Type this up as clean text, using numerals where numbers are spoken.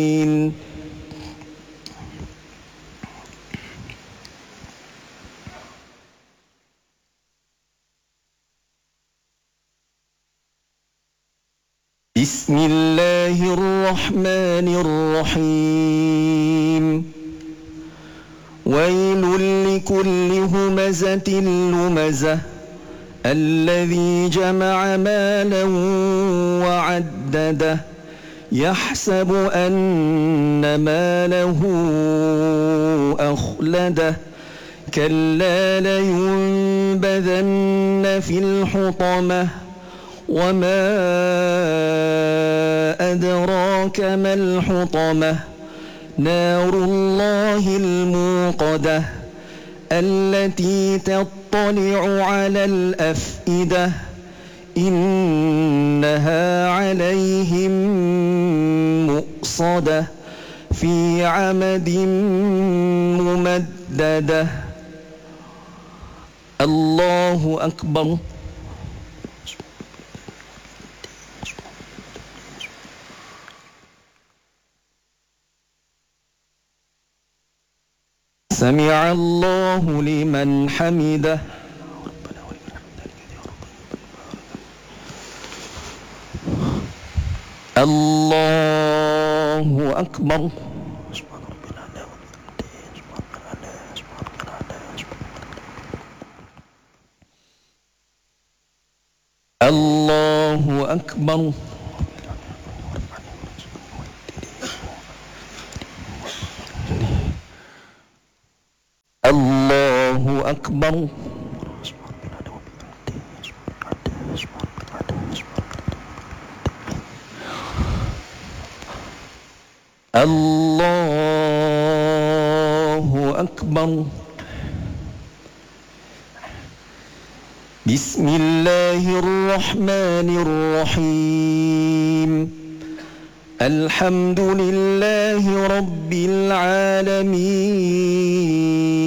بسم الله الرحمن الرحيم ويل لكل همزة لمزة الذي جمع مالا وعدده يحسب أن ماله أخلده كلا لينبذن في الحطمة وما أدراك ما الحطمة نار الله الموقدة التي تطلع على الأفئدة إنها عليهم مؤصدة في عمد ممددة الله أكبر. سمع الله لمن حمده الله أكبر. الله أكبر. الله أكبر. الله أكبر. بسم الله الرحمن الرحيم الحمد لله رب العالمين